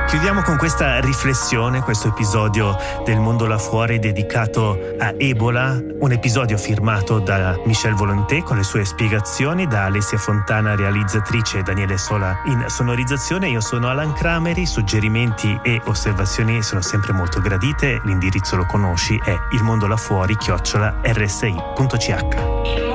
Chiudiamo con questa riflessione, questo episodio del Mondo là fuori dedicato a Ebola, un episodio firmato da Michel Volonté con le sue spiegazioni, da Alessia Fontana realizzatrice e Daniele Sola in sonorizzazione. Io sono Alan Crameri, suggerimenti e osservazioni sono sempre molto gradite, l'indirizzo lo conosci, è ilmondolafuori@rsi.ch.